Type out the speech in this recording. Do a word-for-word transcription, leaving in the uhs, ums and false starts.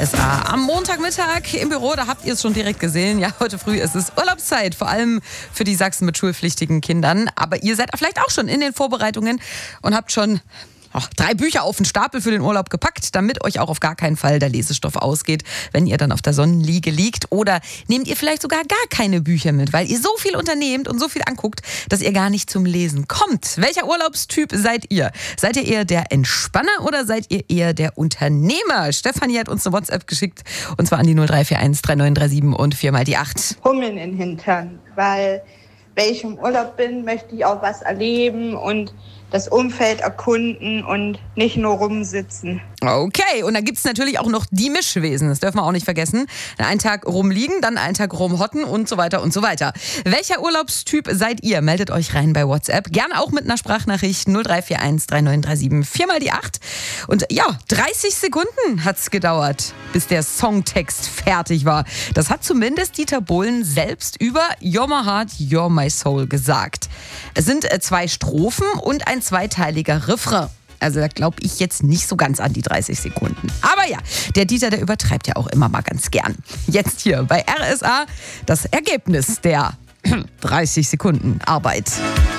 S A. Am Montagmittag im Büro, da habt ihr es schon direkt gesehen. Ja, heute früh ist es Urlaubszeit, vor allem für die Sachsen mit schulpflichtigen Kindern. Aber ihr seid vielleicht auch schon in den Vorbereitungen und habt schon Ach, drei Bücher auf den Stapel für den Urlaub gepackt, damit euch auch auf gar keinen Fall der Lesestoff ausgeht, wenn ihr dann auf der Sonnenliege liegt. Oder nehmt ihr vielleicht sogar gar keine Bücher mit, weil ihr so viel unternehmt und so viel anguckt, dass ihr gar nicht zum Lesen kommt. Welcher Urlaubstyp seid ihr? Seid ihr eher der Entspanner oder seid ihr eher der Unternehmer? Stefanie hat uns eine WhatsApp geschickt und zwar an die null drei vier eins drei neun drei sieben und viermal die acht. Hummeln in den Hintern, weil wenn ich im Urlaub bin, möchte ich auch was erleben und das Umfeld erkunden und nicht nur rumsitzen. Okay, und dann gibt es natürlich auch noch die Mischwesen, das dürfen wir auch nicht vergessen. Einen Tag rumliegen, dann einen Tag rumhotten und so weiter und so weiter. Welcher Urlaubstyp seid ihr? Meldet euch rein bei WhatsApp. Gerne auch mit einer Sprachnachricht null drei vier eins drei neun drei sieben viermal die acht. Und ja, dreißig Sekunden hat es gedauert, bis der Songtext fertig war. Das hat zumindest Dieter Bohlen selbst über You're My Heart, You're My Soul gesagt. Es sind zwei Strophen und ein zweiteiliger Refrain. Also da glaube ich jetzt nicht so ganz an die dreißig Sekunden. Aber ja, der Dieter, der übertreibt ja auch immer mal ganz gern. Jetzt hier bei R S A das Ergebnis der dreißig Sekunden Arbeit.